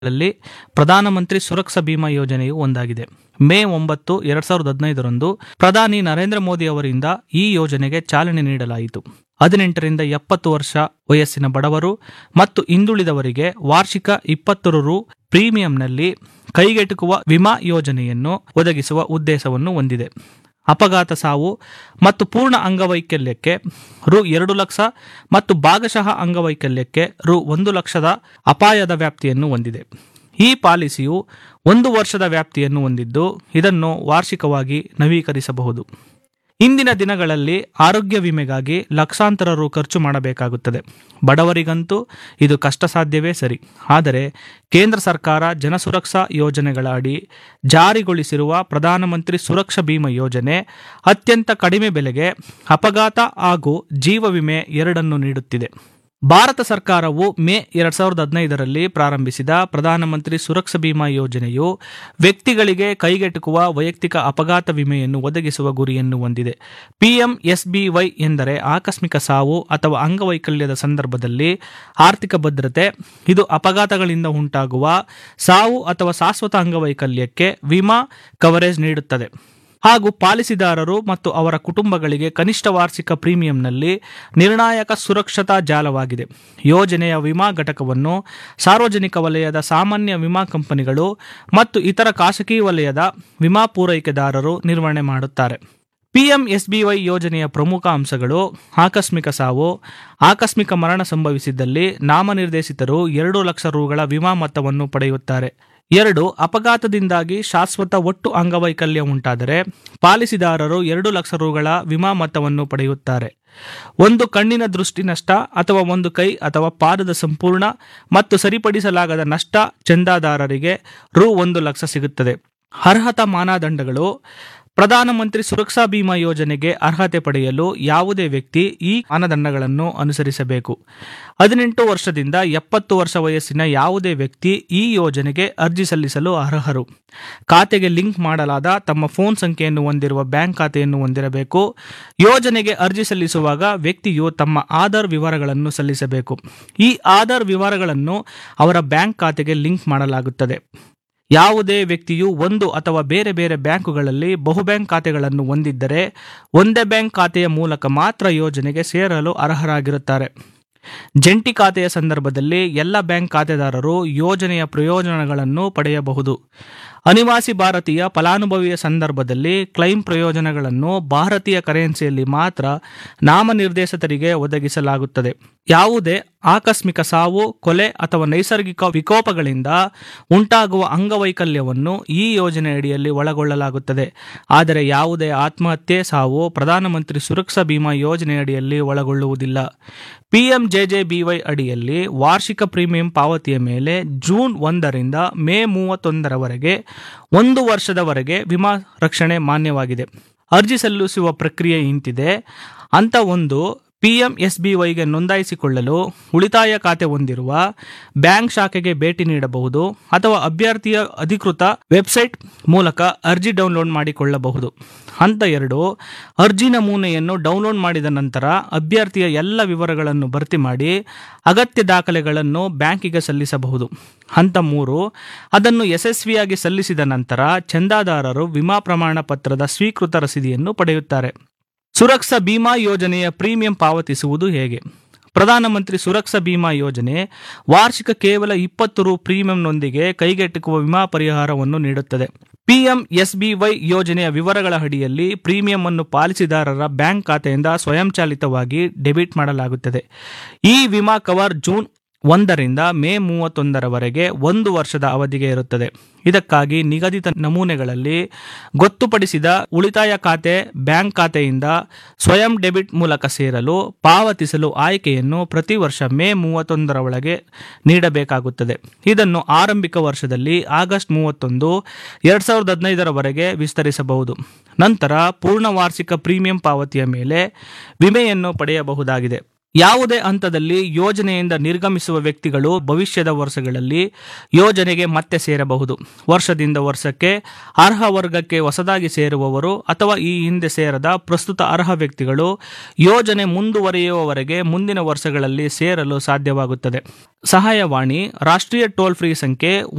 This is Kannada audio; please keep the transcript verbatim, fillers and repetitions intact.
ಗಳಲ್ಲಿ ಪ್ರಧಾನಮಂತ್ರಿ ಸುರಕ್ಷಾ ಬಿಮಾ ಯೋಜನೆಯು ಒಂದಾಗಿದೆ. ಮೇ ಒಂಬತ್ತು ಎರಡ್ ಸಾವಿರದ ಹದಿನೈದರಂದು ಪ್ರಧಾನಿ ನರೇಂದ್ರ ಮೋದಿ ಅವರಿಂದ ಈ ಯೋಜನೆಗೆ ಚಾಲನೆ ನೀಡಲಾಯಿತು. ಹದಿನೆಂಟರಿಂದ ಎಪ್ಪತ್ತು ವರ್ಷ ವಯಸ್ಸಿನ ಬಡವರು ಮತ್ತು ಹಿಂದುಳಿದವರಿಗೆ ವಾರ್ಷಿಕ ಇಪ್ಪತ್ತು ರು ಪ್ರೀಮಿಯಂನಲ್ಲಿ ಕೈಗೆಟುಕುವ ವಿಮಾ ಯೋಜನೆಯನ್ನು ಒದಗಿಸುವ ಉದ್ದೇಶವನ್ನು ಹೊಂದಿದೆ. ಅಪಘಾತ, ಸಾವು ಮತ್ತು ಪೂರ್ಣ ಅಂಗವೈಕಲ್ಯಕ್ಕೆ ರು ಎರಡು ಲಕ್ಷ ಮತ್ತು ಭಾಗಶಃ ಅಂಗವೈಕಲ್ಯಕ್ಕೆ ರು ಒಂದು ಲಕ್ಷದ ಅಪಾಯದ ವ್ಯಾಪ್ತಿಯನ್ನು ಹೊಂದಿದೆ. ಈ ಪಾಲಿಸಿಯು ಒಂದು ವರ್ಷದ ವ್ಯಾಪ್ತಿಯನ್ನು ಹೊಂದಿದ್ದು, ಇದನ್ನು ವಾರ್ಷಿಕವಾಗಿ ನವೀಕರಿಸಬಹುದು. ಇಂದಿನ ದಿನಗಳಲ್ಲಿ ಆರೋಗ್ಯ ವಿಮೆಗಾಗಿ ಲಕ್ಷಾಂತರ ರು ಖರ್ಚು ಮಾಡಬೇಕಾಗುತ್ತದೆ. ಬಡವರಿಗಂತೂ ಇದು ಕಷ್ಟ ಸಾಧ್ಯವೇ ಸರಿ. ಆದರೆ ಕೇಂದ್ರ ಸರ್ಕಾರ ಜನಸುರಕ್ಷಾ ಯೋಜನೆಗಳ ಅಡಿ ಜಾರಿಗೊಳಿಸಿರುವ ಪ್ರಧಾನಮಂತ್ರಿ ಸುರಕ್ಷಾ ಬಿಮಾ ಯೋಜನೆ ಅತ್ಯಂತ ಕಡಿಮೆ ಬೆಲೆಗೆ ಅಪಘಾತ ಹಾಗೂ ಜೀವ ವಿಮೆ ಎರಡನ್ನು ನೀಡುತ್ತಿದೆ. ಭಾರತ ಸರ್ಕಾರವು ಮೇ ಎರಡ್ ಸಾವಿರದ ಹದಿನೈದರಲ್ಲಿ ಪ್ರಾರಂಭಿಸಿದ ಪ್ರಧಾನಮಂತ್ರಿ ಸುರಕ್ಷಾ ಬಿಮಾ ಯೋಜನೆಯು ವ್ಯಕ್ತಿಗಳಿಗೆ ಕೈಗೆಟುಕುವ ವೈಯಕ್ತಿಕ ಅಪಘಾತ ವಿಮೆಯನ್ನು ಒದಗಿಸುವ ಗುರಿಯನ್ನು ಹೊಂದಿದೆ. ಪಿಎಂಎಸ್ಬಿವೈ ಎಂದರೆ ಆಕಸ್ಮಿಕ ಸಾವು ಅಥವಾ ಅಂಗವೈಕಲ್ಯದ ಸಂದರ್ಭದಲ್ಲಿ ಆರ್ಥಿಕ ಭದ್ರತೆ. ಇದು ಅಪಘಾತಗಳಿಂದ ಉಂಟಾಗುವ ಸಾವು ಅಥವಾ ಶಾಶ್ವತ ಅಂಗವೈಕಲ್ಯಕ್ಕೆ ವಿಮಾ ಕವರೇಜ್ ನೀಡುತ್ತದೆ ಹಾಗೂ ಪಾಲಿಸಿದಾರರು ಮತ್ತು ಅವರ ಕುಟುಂಬಗಳಿಗೆ ಕನಿಷ್ಠ ವಾರ್ಷಿಕ ಪ್ರೀಮಿಯಂನಲ್ಲಿ ನಿರ್ಣಾಯಕ ಸುರಕ್ಷತಾ ಜಾಲವಾಗಿದೆ. ಯೋಜನೆಯ ವಿಮಾ ಘಟಕವನ್ನು ಸಾರ್ವಜನಿಕ ವಲಯದ ಸಾಮಾನ್ಯ ವಿಮಾ ಕಂಪನಿಗಳು ಮತ್ತು ಇತರ ಖಾಸಗಿ ವಲಯದ ವಿಮಾ ಪೂರೈಕೆದಾರರು ನಿರ್ವಹಣೆ ಮಾಡುತ್ತಾರೆ. ಪಿಎಂಎಸ್ಬಿವೈ ಯೋಜನೆಯ ಪ್ರಮುಖ ಅಂಶಗಳು: ಆಕಸ್ಮಿಕ ಸಾವು. ಆಕಸ್ಮಿಕ ಮರಣ ಸಂಭವಿಸಿದಲ್ಲಿ ನಾಮನಿರ್ದೇಶಿತರು ಎರಡು ಲಕ್ಷ ರುಗಳ ವಿಮಾ ಮೊತ್ತವನ್ನು ಪಡೆಯುತ್ತಾರೆ. ಎರಡು ಅಪಘಾತದಿಂದಾಗಿ ಶಾಶ್ವತ ಒಟ್ಟು ಅಂಗವೈಕಲ್ಯ ಉಂಟಾದರೆ ಪಾಲಿಸಿದಾರರು ಎರಡು ಲಕ್ಷ ರುಗಳ ವಿಮಾ ಮೊತ್ತವನ್ನು ಪಡೆಯುತ್ತಾರೆ. ಒಂದು ಕಣ್ಣಿನ ದೃಷ್ಟಿ ನಷ್ಟ ಅಥವಾ ಒಂದು ಕೈ ಅಥವಾ ಪಾದದ ಸಂಪೂರ್ಣ ಮತ್ತು ಸರಿಪಡಿಸಲಾಗದ ನಷ್ಟ ಚಂದಾದಾರರಿಗೆ ರು ಒಂದು ಲಕ್ಷ ಸಿಗುತ್ತದೆ. ಅರ್ಹತಾ ಮಾನದಂಡಗಳು: ಪ್ರಧಾನಮಂತ್ರಿ ಸುರಕ್ಷಾ ಬಿಮಾ ಯೋಜನೆಗೆ ಅರ್ಹತೆ ಪಡೆಯಲು ಯಾವುದೇ ವ್ಯಕ್ತಿ ಈ ಮಾನದಂಡಗಳನ್ನು ಅನುಸರಿಸಬೇಕು. ಹದಿನೆಂಟು ವರ್ಷದಿಂದ ಎಪ್ಪತ್ತು ವರ್ಷ ವಯಸ್ಸಿನ ಯಾವುದೇ ವ್ಯಕ್ತಿ ಈ ಯೋಜನೆಗೆ ಅರ್ಜಿ ಸಲ್ಲಿಸಲು ಅರ್ಹರು. ಖಾತೆಗೆ ಲಿಂಕ್ ಮಾಡಲಾದ ತಮ್ಮ ಫೋನ್ ಸಂಖ್ಯೆಯನ್ನು ಹೊಂದಿರುವ ಬ್ಯಾಂಕ್ ಖಾತೆಯನ್ನು ಹೊಂದಿರಬೇಕು. ಯೋಜನೆಗೆ ಅರ್ಜಿ ಸಲ್ಲಿಸುವಾಗ ವ್ಯಕ್ತಿಯು ತಮ್ಮ ಆಧಾರ್ ವಿವರಗಳನ್ನು ಸಲ್ಲಿಸಬೇಕು. ಈ ಆಧಾರ್ ವಿವರಗಳನ್ನು ಅವರ ಬ್ಯಾಂಕ್ ಖಾತೆಗೆ ಲಿಂಕ್ ಮಾಡಲಾಗುತ್ತದೆ. ಯಾವುದೇ ವ್ಯಕ್ತಿಯು ಒಂದು ಅಥವಾ ಬೇರೆ ಬೇರೆ ಬ್ಯಾಂಕುಗಳಲ್ಲಿ ಬಹುಬ್ಯಾಂಕ್ ಖಾತೆಗಳನ್ನು ಹೊಂದಿದ್ದರೆ ಒಂದೇ ಬ್ಯಾಂಕ್ ಖಾತೆಯ ಮೂಲಕ ಮಾತ್ರ ಯೋಜನೆಗೆ ಸೇರಲು ಅರ್ಹರಾಗಿರುತ್ತಾರೆ. ಜಂಟಿ ಖಾತೆಯ ಸಂದರ್ಭದಲ್ಲಿ ಎಲ್ಲ ಬ್ಯಾಂಕ್ ಖಾತೆದಾರರು ಯೋಜನೆಯ ಪ್ರಯೋಜನಗಳನ್ನು ಪಡೆಯಬಹುದು. ಅನಿವಾಸಿ ಭಾರತೀಯ ಫಲಾನುಭವಿಯ ಸಂದರ್ಭದಲ್ಲಿ ಕ್ಲೈಮ್ ಪ್ರಯೋಜನಗಳನ್ನು ಭಾರತೀಯ ಕರೆನ್ಸಿಯಲ್ಲಿ ಮಾತ್ರ ನಾಮನಿರ್ದೇಶಿತರಿಗೆ ಒದಗಿಸಲಾಗುತ್ತದೆ. ಯಾವುದೇ ಆಕಸ್ಮಿಕ ಸಾವು, ಕೊಲೆ ಅಥವಾ ನೈಸರ್ಗಿಕ ವಿಕೋಪಗಳಿಂದ ಉಂಟಾಗುವ ಅಂಗವೈಕಲ್ಯವನ್ನು ಈ ಯೋಜನೆಯಡಿಯಲ್ಲಿ ಒಳಗೊಳ್ಳಲಾಗುತ್ತದೆ. ಆದರೆ ಯಾವುದೇ ಆತ್ಮಹತ್ಯೆ, ಸಾವು ಪ್ರಧಾನಮಂತ್ರಿ ಸುರಕ್ಷಾ ಬಿಮಾ ಯೋಜನೆಯಡಿಯಲ್ಲಿ ಒಳಗೊಳ್ಳುವುದಿಲ್ಲ. ಪಿಎಂಜೆಜೆಬಿವೈ ಅಡಿಯಲ್ಲಿ ವಾರ್ಷಿಕ ಪ್ರೀಮಿಯಂ ಪಾವತಿಯ ಮೇಲೆ ಜೂನ್ ಒಂದರಿಂದ ಮೇ ಮೂವತ್ತೊಂದರವರೆಗೆ ಒಂದು ವರ್ಷದವರೆಗೆ ವಿಮಾ ರಕ್ಷಣೆ ಮಾನ್ಯವಾಗಿದೆ. ಅರ್ಜಿ ಸಲ್ಲಿಸುವ ಪ್ರಕ್ರಿಯೆ ಇಂತಿದೆ. ಹಂತ ಒಂದು, ಪಿಎಂಎಸ್ಬಿವೈಗೆ ನೋಂದಾಯಿಸಿಕೊಳ್ಳಲು ಉಳಿತಾಯ ಖಾತೆ ಹೊಂದಿರುವ ಬ್ಯಾಂಕ್ ಶಾಖೆಗೆ ಭೇಟಿ ನೀಡಬಹುದು ಅಥವಾ ಅಭ್ಯರ್ಥಿಯ ಅಧಿಕೃತ ವೆಬ್ಸೈಟ್ ಮೂಲಕ ಅರ್ಜಿ ಡೌನ್ಲೋಡ್ ಮಾಡಿಕೊಳ್ಳಬಹುದು. ಹಂತ ಎರಡು, ಅರ್ಜಿ ನಮೂನೆಯನ್ನು ಡೌನ್ಲೋಡ್ ಮಾಡಿದ ನಂತರ ಅಭ್ಯರ್ಥಿಯ ಎಲ್ಲ ವಿವರಗಳನ್ನು ಭರ್ತಿ ಮಾಡಿ ಅಗತ್ಯ ದಾಖಲೆಗಳನ್ನು ಬ್ಯಾಂಕಿಗೆ ಸಲ್ಲಿಸಬಹುದು. ಹಂತ ಮೂರು, ಅದನ್ನು ಯಶಸ್ವಿಯಾಗಿ ಸಲ್ಲಿಸಿದ ನಂತರ ಚಂದಾದಾರರು ವಿಮಾ ಪ್ರಮಾಣ ಪತ್ರದ ಸ್ವೀಕೃತ ರಸೀದಿಯನ್ನು ಪಡೆಯುತ್ತಾರೆ. ಸುರಕ್ಷಾ ಬಿಮಾ ಯೋಜನೆಯ ಪ್ರೀಮಿಯಂ ಪಾವತಿಸುವುದು ಹೇಗೆ? ಪ್ರಧಾನಮಂತ್ರಿ ಸುರಕ್ಷಾ ಬಿಮಾ ಯೋಜನೆ ವಾರ್ಷಿಕ ಕೇವಲ ಇಪ್ಪತ್ತು ರು ಪ್ರೀಮಿಯಂನೊಂದಿಗೆ ಕೈಗೆಟುಕುವ ವಿಮಾ ಪರಿಹಾರವನ್ನು ನೀಡುತ್ತದೆ. ಪಿಎಂಎಸ್ಬಿವೈ ಯೋಜನೆಯ ವಿವರಗಳ ಅಡಿಯಲ್ಲಿ ಪ್ರೀಮಿಯಂ ಅನ್ನು ಪಾಲಿಸಿದಾರರ ಬ್ಯಾಂಕ್ ಖಾತೆಯಿಂದ ಸ್ವಯಂಚಾಲಿತವಾಗಿ ಡೆಬಿಟ್ ಮಾಡಲಾಗುತ್ತದೆ. ಈ ವಿಮಾ ಕವರ್ ಜೂನ್ ಒಂದರಿಂದ ಮೇ ಮೂವತ್ತೊಂದರವರೆಗೆ ಒಂದು ವರ್ಷದ ಅವಧಿಗೆ ಇರುತ್ತದೆ. ಇದಕ್ಕಾಗಿ ನಿಗದಿತ ನಮೂನೆಗಳಲ್ಲಿ ಗೊತ್ತುಪಡಿಸಿದ ಉಳಿತಾಯ ಖಾತೆ ಬ್ಯಾಂಕ್ ಖಾತೆಯಿಂದ ಸ್ವಯಂ ಡೆಬಿಟ್ ಮೂಲಕ ಸೇರಲು ಪಾವತಿಸಲು ಆಯ್ಕೆಯನ್ನು ಪ್ರತಿ ವರ್ಷ ಮೇ ಮೂವತ್ತೊಂದರ ಒಳಗೆ ನೀಡಬೇಕಾಗುತ್ತದೆ. ಇದನ್ನು ಆರಂಭಿಕ ವರ್ಷದಲ್ಲಿ ಆಗಸ್ಟ್ ಮೂವತ್ತೊಂದು ಎರಡ್ ಸಾವಿರದ ಹದಿನೈದರವರೆಗೆ ವಿಸ್ತರಿಸಬಹುದು. ನಂತರ ಪೂರ್ಣ ವಾರ್ಷಿಕ ಪ್ರೀಮಿಯಂ ಪಾವತಿಯ ಮೇಲೆ ವಿಮೆಯನ್ನು ಪಡೆಯಬಹುದಾಗಿದೆ. ಯಾವುದೇ ಹಂತದಲ್ಲಿ ಯೋಜನೆಯಿಂದ ನಿರ್ಗಮಿಸುವ ವ್ಯಕ್ತಿಗಳು ಭವಿಷ್ಯದ ವರ್ಷಗಳಲ್ಲಿ ಯೋಜನೆಗೆ ಮತ್ತೆ ಸೇರಬಹುದು. ವರ್ಷದಿಂದ ವರ್ಷಕ್ಕೆ ಅರ್ಹ ವರ್ಗಕ್ಕೆ ಹೊಸದಾಗಿ ಸೇರುವವರು ಅಥವಾ ಈ ಹಿಂದೆ ಸೇರದ ಪ್ರಸ್ತುತ ಅರ್ಹ ವ್ಯಕ್ತಿಗಳು ಯೋಜನೆ ಮುಂದುವರಿಯುವವರೆಗೆ ಮುಂದಿನ ವರ್ಷಗಳಲ್ಲಿ ಸೇರಲು ಸಾಧ್ಯವಾಗುತ್ತದೆ. ಸಹಾಯವಾಣಿ ರಾಷ್ಟ್ರೀಯ ಟೋಲ್ ಫ್ರೀ ಸಂಖ್ಯೆ